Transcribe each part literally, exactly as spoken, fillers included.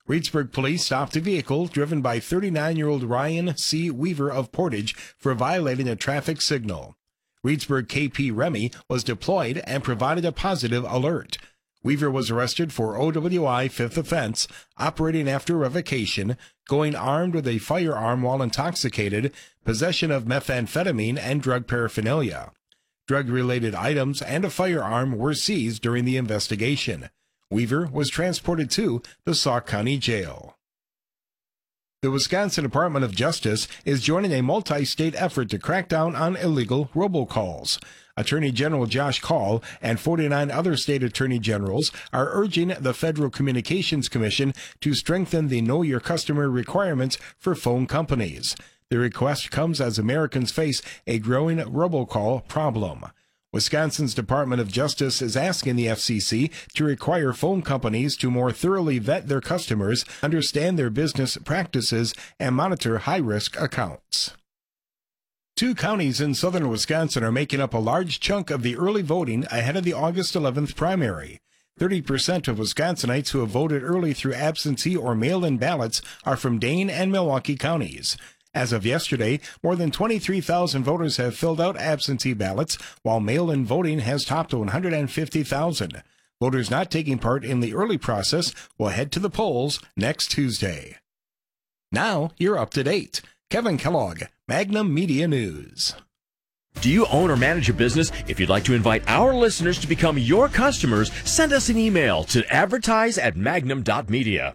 Reedsburg police stopped a vehicle driven by thirty-nine-year-old Ryan C. Weaver of Portage for violating a traffic signal. Reedsburg K P Remy was deployed and provided a positive alert. Weaver was arrested for O W I fifth offense, operating after revocation, going armed with a firearm while intoxicated, possession of methamphetamine and drug paraphernalia. Drug-related items and a firearm were seized during the investigation. Weaver was transported to the Sauk County Jail. The Wisconsin Department of Justice is joining a multi-state effort to crack down on illegal robocalls. Attorney General Josh Kaul and forty-nine other state attorney generals are urging the Federal Communications Commission to strengthen the Know Your Customer requirements for phone companies. The request comes as Americans face a growing robocall problem. Wisconsin's Department of Justice is asking the F C C to require phone companies to more thoroughly vet their customers, understand their business practices, and monitor high-risk accounts. Two counties in southern Wisconsin are making up a large chunk of the early voting ahead of the August eleventh primary. thirty percent of Wisconsinites who have voted early through absentee or mail-in ballots are from Dane and Milwaukee counties. As of yesterday, more than twenty-three thousand voters have filled out absentee ballots, while mail-in voting has topped one hundred fifty thousand. Voters not taking part in the early process will head to the polls next Tuesday. Now you're up to date. Kevin Kellogg, Magnum Media News. Do you own or manage a business? If you'd like to invite our listeners to become your customers, send us an email to advertise at magnum dot media.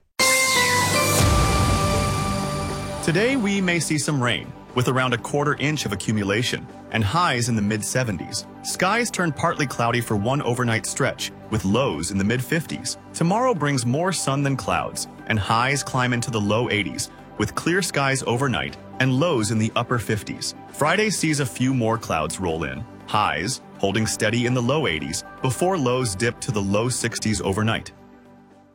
Today, we may see some rain, with around a quarter inch of accumulation, and highs in the mid seventies. Skies turn partly cloudy for one overnight stretch, with lows in the mid fifties. Tomorrow brings more sun than clouds, and highs climb into the low eighties, with clear skies overnight and lows in the upper fifties. Friday sees a few more clouds roll in, highs holding steady in the low eighties, before lows dip to the low sixties overnight.